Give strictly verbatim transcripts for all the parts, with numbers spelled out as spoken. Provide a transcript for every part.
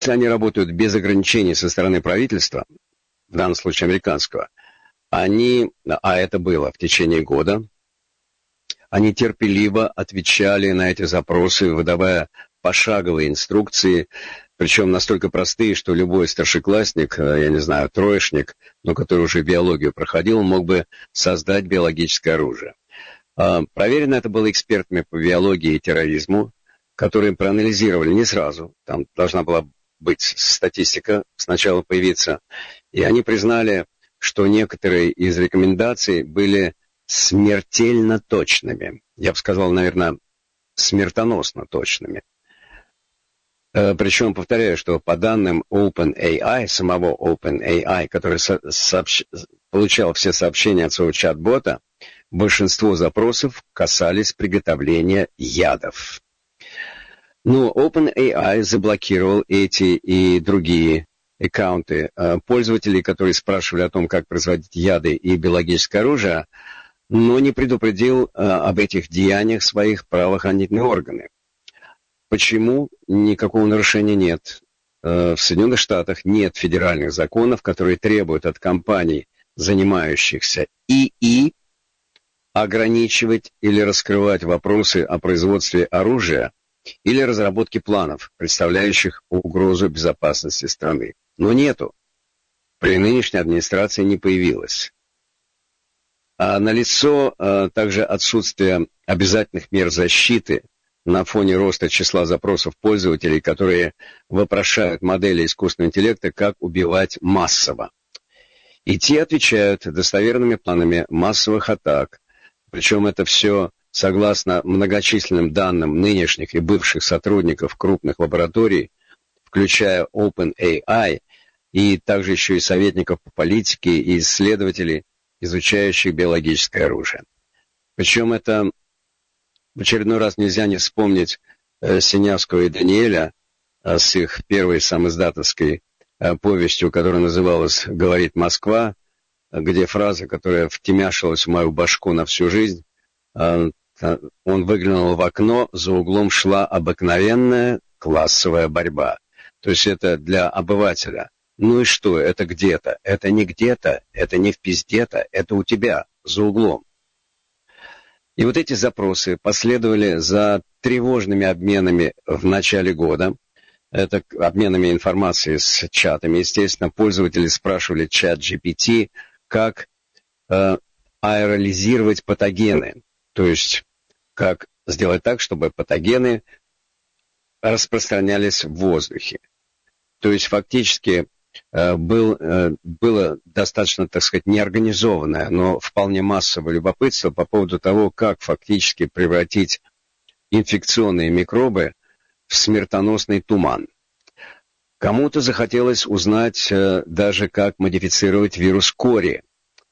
если они работают без ограничений со стороны правительства, в данном случае американского, они, а это было в течение года, они терпеливо отвечали на эти запросы, выдавая пошаговые инструкции, причем настолько простые, что любой старшеклассник, я не знаю, троечник, но который уже биологию проходил, мог бы создать биологическое оружие. Проверено это было экспертами по биологии и терроризму, которые проанализировали не сразу, там должна была быть статистика сначала появиться, и они признали, что некоторые из рекомендаций были смертельно точными. Я бы сказал, наверное, смертоносно точными. Причем, повторяю, что по данным OpenAI, самого OpenAI, который сообщ... получал все сообщения от своего чат-бота, большинство запросов касались приготовления ядов. Но OpenAI заблокировал эти и другие аккаунты пользователей, которые спрашивали о том, как производить яды и биологическое оружие, но не предупредил об этих деяниях своих правоохранительные органы. Почему? Никакого нарушения нет. В Соединенных Штатах нет федеральных законов, которые требуют от компаний, занимающихся ИИ, ограничивать или раскрывать вопросы о производстве оружия или разработке планов, представляющих угрозу безопасности страны. Но нету. При нынешней администрации не появилось. А налицо а, также отсутствие обязательных мер защиты на фоне роста числа запросов пользователей, которые вопрошают модели искусственного интеллекта, как убивать массово. И те отвечают достоверными планами массовых атак, причем это все согласно многочисленным данным нынешних и бывших сотрудников крупных лабораторий, включая OpenAI, и также еще и советников по политике и исследователей, изучающих биологическое оружие. Причем это в очередной раз нельзя не вспомнить э, Синявского и Даниэля э, с их первой самиздатовской э, повестью, которая называлась «Говорит Москва», э, где фраза, которая втемяшилась в мою башку на всю жизнь, э, э, он выглянул в окно, за углом шла обыкновенная классовая борьба. То есть это для обывателя. Ну и что, это где-то? Это не где-то, это не в пизде-то, это у тебя, за углом. И вот эти запросы последовали за тревожными обменами в начале года. Это обменами информацией с чатами. Естественно, пользователи спрашивали чат джи пи ти, как э, аэролизировать патогены. То есть, как сделать так, чтобы патогены распространялись в воздухе. То есть, фактически, Был, было достаточно, так сказать, неорганизованное, но вполне массовое любопытство по поводу того, как фактически превратить инфекционные микробы в смертоносный туман. Кому-то захотелось узнать даже, как модифицировать вирус кори,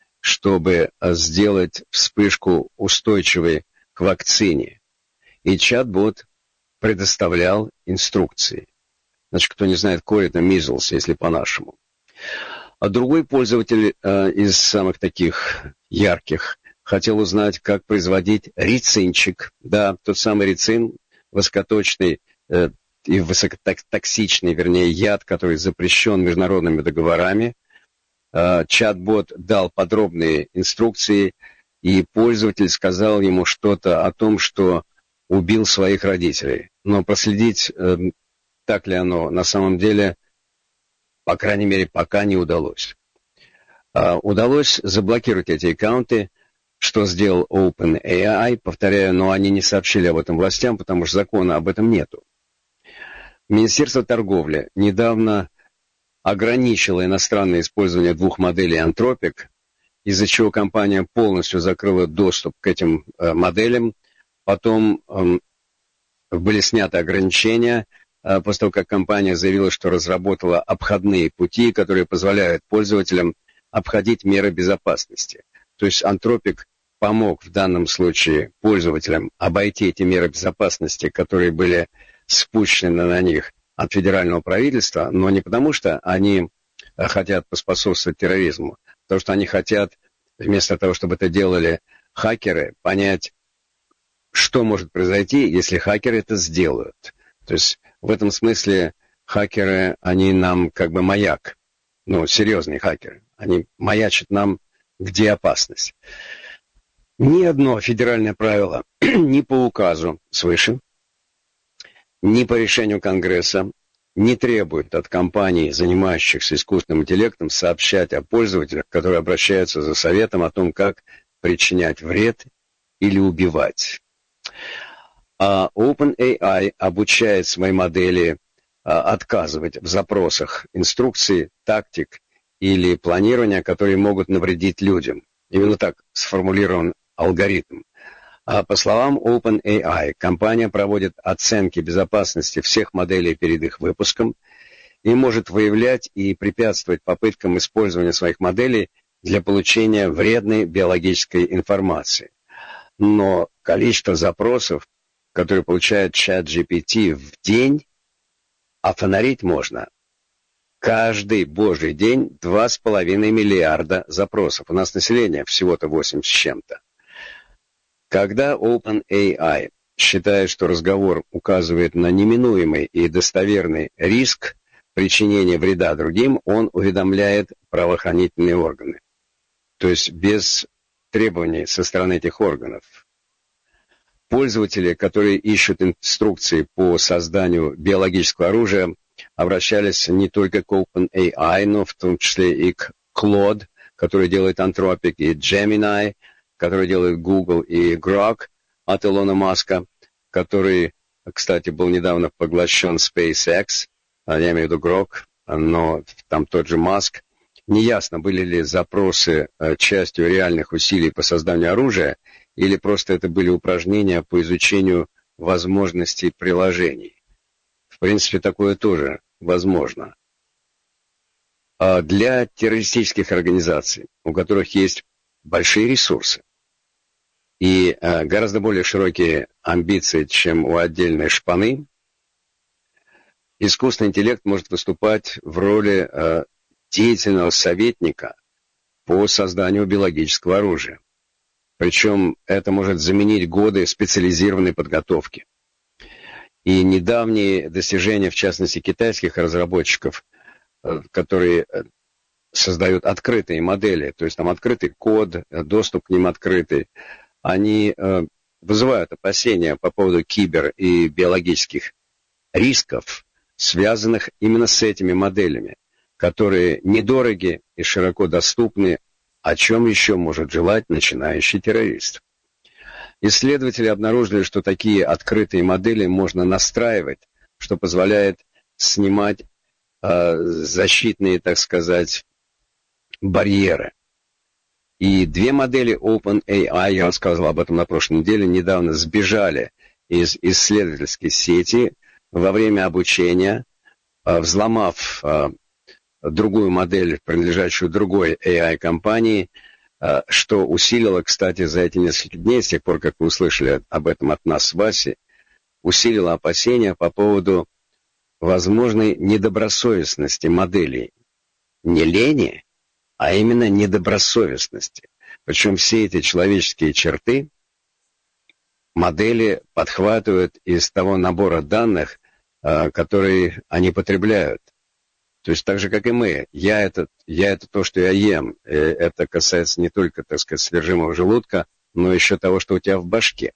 чтобы сделать вспышку устойчивой к вакцине. И чат-бот предоставлял инструкции. Значит, кто не знает, кори — это measles, если по-нашему. А другой пользователь э, из самых таких ярких хотел узнать, как производить рицинчик. Да, тот самый рицин, высокоточный э, и высокотоксичный, вернее, яд, который запрещен международными договорами. Э, чат-бот дал подробные инструкции, и пользователь сказал ему что-то о том, что убил своих родителей. Но проследить... Э, Так ли оно на самом деле, по крайней мере, пока не удалось. А, удалось заблокировать эти аккаунты, что сделал OpenAI, повторяю, но они не сообщили об этом властям, потому что закона об этом нету. Министерство торговли недавно ограничило иностранное использование двух моделей Anthropic, из-за чего компания полностью закрыла доступ к этим э, моделям. Потом э, были сняты ограничения, после того, как компания заявила, что разработала обходные пути, которые позволяют пользователям обходить меры безопасности. То есть Anthropic помог в данном случае пользователям обойти эти меры безопасности, которые были спущены на них от федерального правительства, но не потому, что они хотят поспособствовать терроризму, а потому что они хотят, вместо того, чтобы это делали хакеры, понять, что может произойти, если хакеры это сделают. То есть в этом смысле хакеры, они нам как бы маяк. Ну, серьезные хакеры. Они маячат нам, где опасность. Ни одно федеральное правило, ни по указу свыше, ни по решению Конгресса не требует от компаний, занимающихся искусственным интеллектом, сообщать о пользователях, которые обращаются за советом о том, как причинять вред или убивать. А OpenAI обучает свои модели а, отказывать в запросах инструкций, тактик или планирования, которые могут навредить людям. Именно так сформулирован алгоритм. А по словам OpenAI, компания проводит оценки безопасности всех моделей перед их выпуском и может выявлять и препятствовать попыткам использования своих моделей для получения вредной биологической информации. Но количество запросов, которые получает ChatGPT в день, офонарить можно. Каждый божий день два с половиной миллиарда запросов. У нас население всего-то восемь с чем-то. Когда OpenAI считает, что разговор указывает на неминуемый и достоверный риск причинения вреда другим, он уведомляет правоохранительные органы. То есть без требований со стороны этих органов. Пользователи, которые ищут инструкции по созданию биологического оружия, обращались не только к OpenAI, но в том числе и к Claude, который делает Anthropic, и Gemini, который делает Google, и Grok от Илона Маска, который, кстати, был недавно поглощен SpaceX, я имею в виду Grok, но там тот же Маск. Неясно, были ли запросы частью реальных усилий по созданию оружия, или просто это были упражнения по изучению возможностей приложений. В принципе, такое тоже возможно. А для террористических организаций, у которых есть большие ресурсы и а, гораздо более широкие амбиции, чем у отдельной шпаны, искусственный интеллект может выступать в роли а, деятельного советника по созданию биологического оружия. Причем это может заменить годы специализированной подготовки. И недавние достижения, в частности, китайских разработчиков, которые создают открытые модели, то есть там открытый код, доступ к ним открытый, они вызывают опасения по поводу кибер- и биологических рисков, связанных именно с этими моделями, которые недороги и широко доступны, о чем еще может желать начинающий террорист. Исследователи обнаружили, что такие открытые модели можно настраивать, что позволяет снимать э, защитные, так сказать, барьеры. И две модели OpenAI, я рассказывал об этом на прошлой неделе, недавно сбежали из исследовательской сети во время обучения, э, взломав э, другую модель, принадлежащую другой эй ай-компании, что усилило, кстати, за эти несколько дней, с тех пор, как вы услышали об этом от нас с Васей, усилило опасения по поводу возможной недобросовестности моделей. Не лени, а именно недобросовестности. Причем все эти человеческие черты модели подхватывают из того набора данных, которые они потребляют. То есть так же, как и мы. Я это, я это то, что я ем. Это касается не только, так сказать, содержимого желудка, но еще того, что у тебя в башке.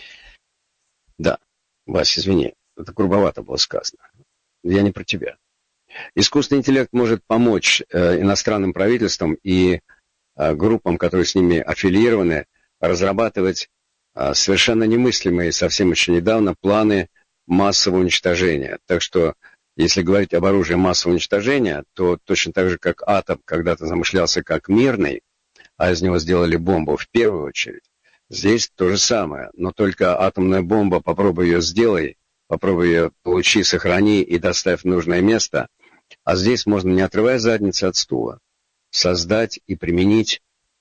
Да, Вась, извини, это грубовато было сказано. Я не про тебя. Искусственный интеллект может помочь э, иностранным правительствам и э, группам, которые с ними аффилированы, разрабатывать э, совершенно немыслимые совсем еще недавно планы массового уничтожения. Так что если говорить об оружии массового уничтожения, то точно так же, как атом когда-то замышлялся как мирный, а из него сделали бомбу в первую очередь, здесь то же самое. Но только атомная бомба, попробуй ее сделай, попробуй ее получи, сохрани и доставь в нужное место. А здесь можно, не отрывая задницы от стула, создать и применить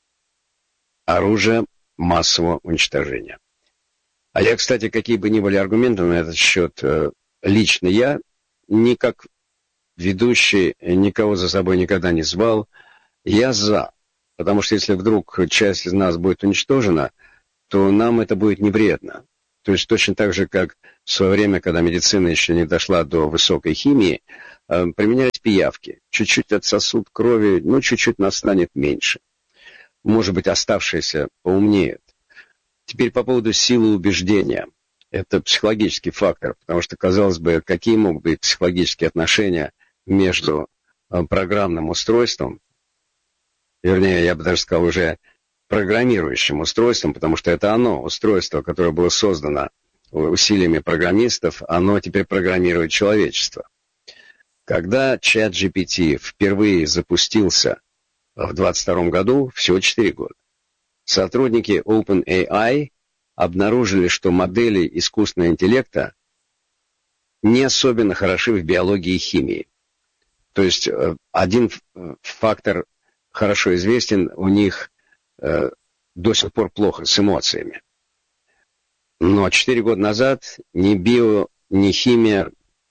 оружие массового уничтожения. А я, кстати, какие бы ни были аргументы на этот счет, лично я, ни как ведущий, никого за собой никогда не звал. Я за. Потому что если вдруг часть из нас будет уничтожена, то нам это будет не вредно. То есть точно так же, как в свое время, когда медицина еще не дошла до высокой химии, э, применялись пиявки. Чуть-чуть отсосут крови, ну, чуть-чуть нас станет меньше. Может быть, оставшиеся поумнеют. Теперь по поводу силы убеждения. Это психологический фактор, потому что, казалось бы, какие могут быть психологические отношения между э, программным устройством, вернее, я бы даже сказал, уже программирующим устройством, потому что это оно, устройство, которое было создано усилиями программистов, оно теперь программирует человечество. Когда чат джи пи ти впервые запустился в двадцать втором году, всего четыре года, сотрудники OpenAI обнаружили, что модели искусственного интеллекта не особенно хороши в биологии и химии. То есть один фактор хорошо известен, у них э, до сих пор плохо с эмоциями. Но четыре года назад ни био, ни химия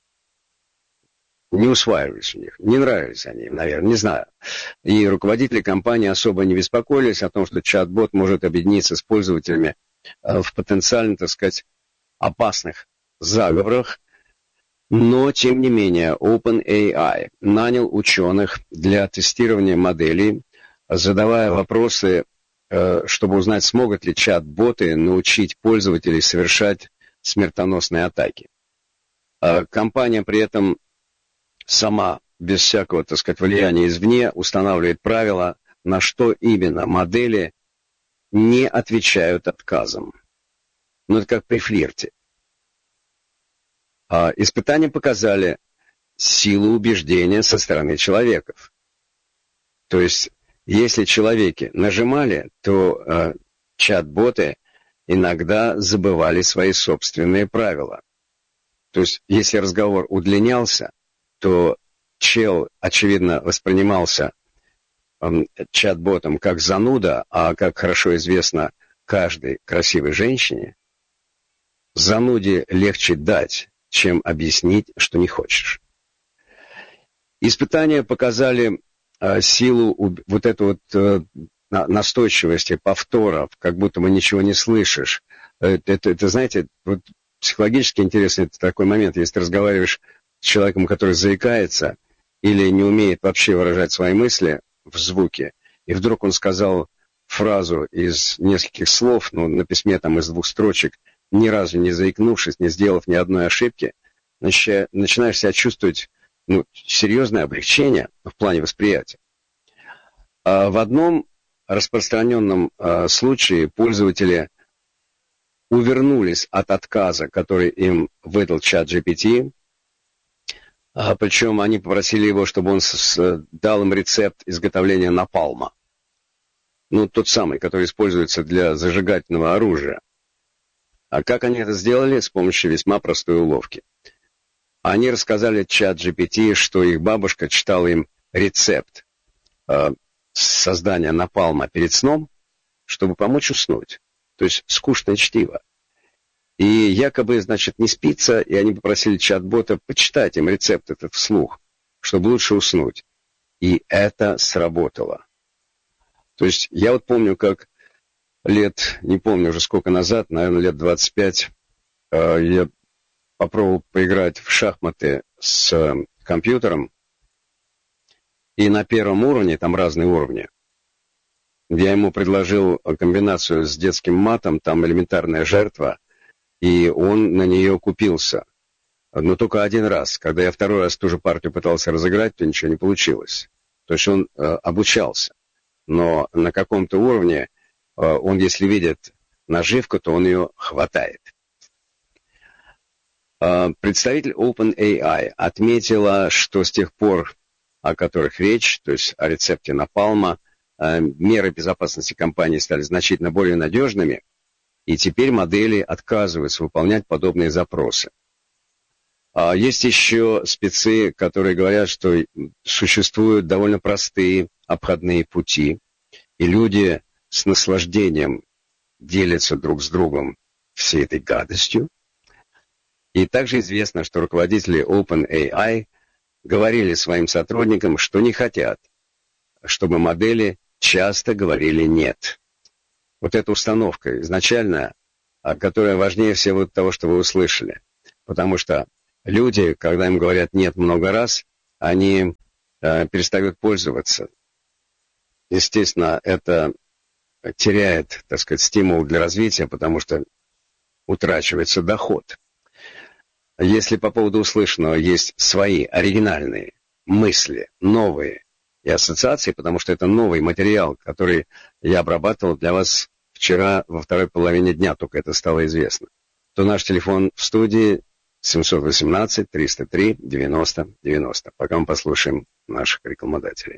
не усваивались у них, не нравились они, наверное, не знаю. И руководители компании особо не беспокоились о том, что чат-бот может объединиться с пользователями э, в потенциально, так сказать, опасных заговорах. Но, тем не менее, OpenAI нанял ученых для тестирования моделей, задавая вопросы, чтобы узнать, смогут ли чат-боты научить пользователей совершать смертоносные атаки. Компания при этом сама, без всякого, так сказать, влияния извне, устанавливает правила, на что именно модели не отвечают отказом. Ну, это как при флирте. Испытания показали силу убеждения со стороны человеков. То есть, если человеки нажимали, то э, чат-боты иногда забывали свои собственные правила. То есть, если разговор удлинялся, то чел, очевидно, воспринимался э, чат-ботом как зануда, а, как хорошо известно каждой красивой женщине, зануде легче дать, чем объяснить, что не хочешь. Испытания показали э, силу, вот эту вот э, настойчивости, повторов, как будто бы ничего не слышишь. Это, это, это знаете, вот психологически интересный такой момент, если ты разговариваешь с человеком, который заикается или не умеет вообще выражать свои мысли в звуке, и вдруг он сказал фразу из нескольких слов, ну, на письме там из двух строчек, ни разу не заикнувшись, не сделав ни одной ошибки, начинаешь себя чувствовать, ну, серьезное облегчение в плане восприятия. А в одном распространенном а, случае пользователи увернулись от отказа, который им выдал чат джи пи ти, а, причем они попросили его, чтобы он с, дал им рецепт изготовления напалма. Ну, тот самый, который используется для зажигательного оружия. А как они это сделали? С помощью весьма простой уловки. Они рассказали чат джи пи ти, что их бабушка читала им рецепт э, создания напалма перед сном, чтобы помочь уснуть. То есть скучное чтиво. И якобы, значит, не спится, и они попросили чат-бота почитать им рецепт этот вслух, чтобы лучше уснуть. И это сработало. То есть я вот помню, как лет, не помню уже сколько назад, наверное, лет двадцать пять, э, я попробовал поиграть в шахматы с э, компьютером, и на первом уровне, там разные уровни, я ему предложил комбинацию с детским матом, там элементарная жертва, и он на нее купился. Но только один раз. Когда я второй раз ту же партию пытался разыграть, то ничего не получилось. То есть он э, обучался. Но на каком-то уровне э, он, если видит наживку, то он ее хватает. Э, представитель OpenAI отметила, что с тех пор, о которых речь, то есть о рецепте напалма, э, меры безопасности компании стали значительно более надежными, и теперь модели отказываются выполнять подобные запросы. А есть еще спецы, которые говорят, что существуют довольно простые обходные пути, и люди с наслаждением делятся друг с другом всей этой гадостью. И также известно, что руководители OpenAI говорили своим сотрудникам, что не хотят, чтобы модели часто говорили «нет». Вот эта установка изначально которая важнее всего того, что вы услышали. Потому что люди, когда им говорят «нет» много раз, они э, перестают пользоваться. Естественно, это теряет, так сказать, стимул для развития, потому что утрачивается доход. Если по поводу услышанного есть свои оригинальные мысли, новые и ассоциации, потому что это новый материал, который я обрабатывал для вас вчера во второй половине дня, только это стало известно, то наш телефон в студии семьсот восемнадцать триста три девяносто девяносто. Пока мы послушаем наших рекламодателей.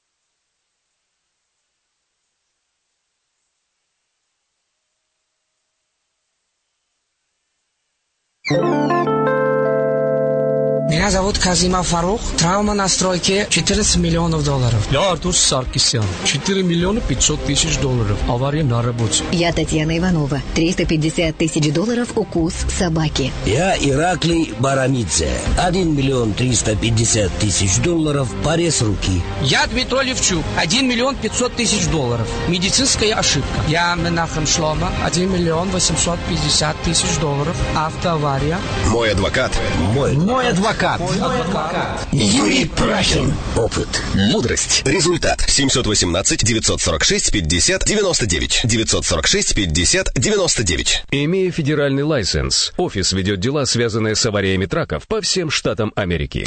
Меня зовут Казима Фарух. Травма на стройке четырнадцать миллионов долларов. Я Артур Саркисян. четыре миллиона пятьсот тысяч долларов. Авария на работе. Я Татьяна Иванова. триста пятьдесят тысяч долларов укус собаки. Я Ираклий Барамидзе. один миллион триста пятьдесят тысяч долларов. Порез руки. Я Дмитрий Левчук. один миллион пятьсот тысяч долларов. Медицинская ошибка. Я Менахем Шлома. один миллион восемьсот пятьдесят тысяч долларов. Автоавария. Мой адвокат. Мой. Мой адвокат. Мой адвокат. Юрий Прахин. Опыт. Мудрость. Результат. семьсот восемнадцать девятьсот сорок шесть пятьдесят девяносто девять. девятьсот сорок шесть пятьдесят девяносто девять. Имея федеральный лайсенс, офис ведет дела, связанные с авариями траков по всем штатам Америки.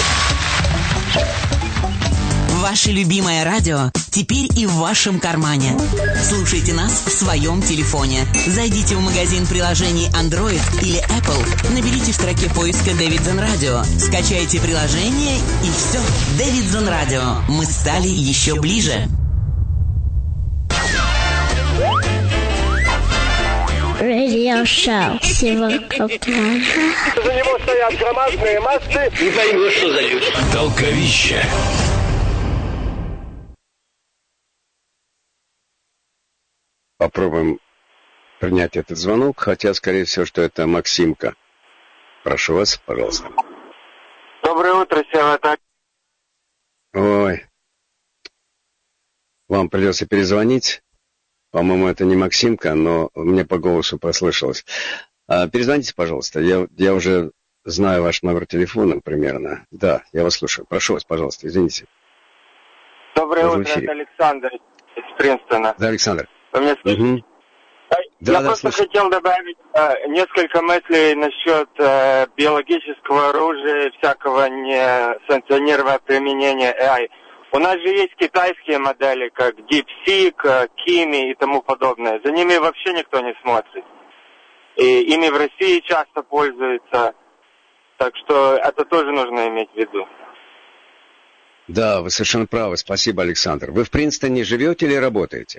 Ваше любимое радио теперь и в вашем кармане. Слушайте нас в своем телефоне. Зайдите в магазин приложений Android или Apple, наберите в строке поиска Davidson Radio, скачайте приложение и все. Davidson Radio. Мы стали еще ближе. Радиошоу Севака Плаза. За него стоят громадные массы. Не поймешь, что за люди. Толковище. Попробуем принять этот звонок, хотя, скорее всего, что это Максимка. Прошу вас, пожалуйста. Доброе утро, Севака. Ой. Вам придется перезвонить. По-моему, это не Максимка, но мне по голосу послышалось. А, перезвоните, пожалуйста. Я, я уже знаю ваш номер телефона примерно. Да, я вас слушаю. Прошу вас, пожалуйста, извините. Доброе утро, это Александр из Принстона. Да, Александр. Вы меня слышите? Угу. Я да, да, просто слышу. хотел добавить э, несколько мыслей насчет э, биологического оружия и всякого несанкционированного применения эй ай. У нас же есть китайские модели, как DeepSeek, Kimi и тому подобное. За ними вообще никто не смотрит. И ими в России часто пользуются. Так что это тоже нужно иметь в виду. Да, вы совершенно правы. Спасибо, Александр. Вы в Принстоне живете или работаете?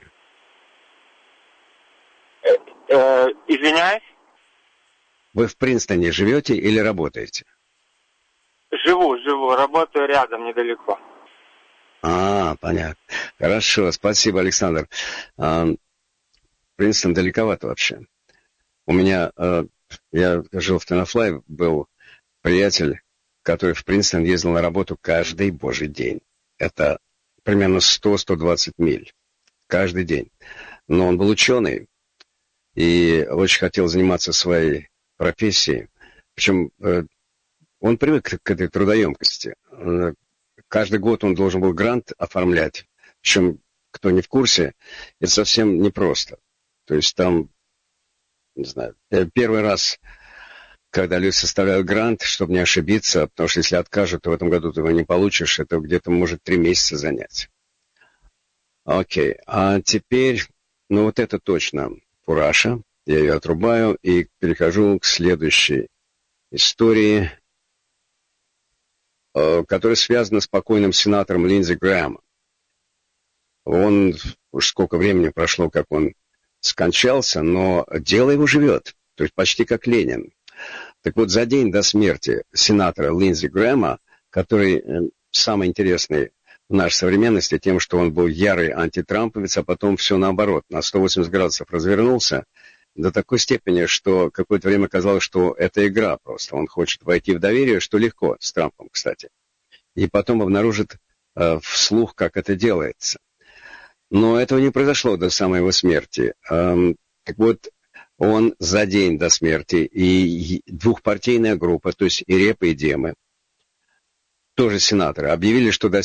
Э, извиняюсь? Вы в Принстоне живете или работаете? Живу, живу. Работаю рядом, недалеко. А, понятно. Хорошо, спасибо, Александр. А, Принстон далековато вообще. У меня, а, я жил в Тенафлай, был приятель, который в Принстон ездил на работу каждый божий день. Это примерно сто - сто двадцать миль. Каждый день. Но он был ученый и очень хотел заниматься своей профессией. Причем э, он привык к этой трудоемкости. Каждый год он должен был грант оформлять. Причем, кто не в курсе, это совсем непросто. То есть там, не знаю, первый раз, когда люди составляют грант, чтобы не ошибиться, потому что если откажут, то в этом году ты его не получишь, это где-то может три месяца занять. Окей, а теперь, ну вот это точно фураша. Я ее отрубаю и перехожу к следующей истории, которая связана с покойным сенатором Линдзи Грэхэмом. Он, уж сколько времени прошло, как он скончался, но дело его живет, то есть почти как Ленин. Так вот, за день до смерти сенатора Линдзи Грэхэма, который самый интересный в нашей современности тем, что он был ярый антитрамповец, а потом все наоборот, на сто восемьдесят градусов развернулся, до такой степени, что какое-то время казалось, что это игра просто. Он хочет войти в доверие, что легко, с Трампом, кстати. И потом обнаружит э, вслух, как это делается. Но этого не произошло до самой его смерти. Эм, так вот, он за день до смерти, и двухпартийная группа, то есть и Репа, и Демы, тоже сенаторы, объявили, что до